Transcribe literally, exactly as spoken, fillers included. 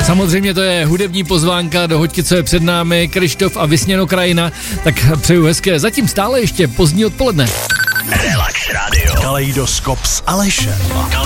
Samozřejmě to je hudební pozvánka do hoďky, co je před námi, Kryštof a Vysněno krajina, tak přeju hezké, zatím stále ještě pozdní odpoledne. Relax Radio. Kaleidoskop s Alešem.